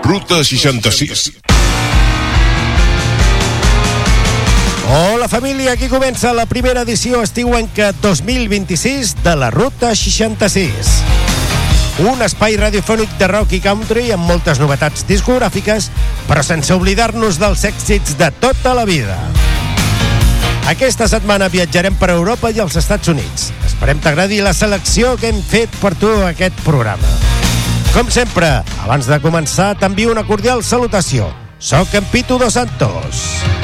Ruta 66. Hola família, aquí comença la primera edició estiuenca 2026 de la Ruta 66. Un espai radiofònic de rock i country amb moltes novetats discogràfiques, però sense oblidar-nos dels èxits de tota la vida. Aquesta setmana viatjarem per Europa i els Estats Units. Esperem t'agradi la selecció que hem fet per tu a aquest programa. Com sempre, abans de començar, t'envio una cordial salutació. Soc en Pitu Dos Santos.